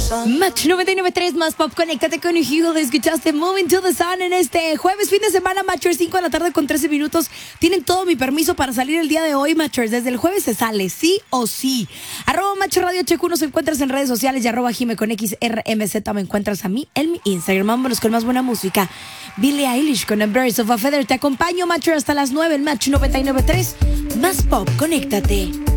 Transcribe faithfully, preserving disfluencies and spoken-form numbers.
Match noventa y nueve punto tres más pop, conéctate con Hugh. Escuchaste Moving to the Sun en este jueves, fin de semana, Matchers, cinco de la tarde con trece minutos. Tienen todo mi permiso para salir el día de hoy, Matchers. Desde el jueves se sale, sí o sí. Arroba Match Radio H Q nos encuentras en redes sociales y arroba Jime con X R M Z me encuentras a mí en mi Instagram. Vámonos con más buena música. Billie Eilish con A Birds of a Feather. Te acompaño, Matcher, hasta las nueve en Match noventa y nueve punto tres más pop, conéctate.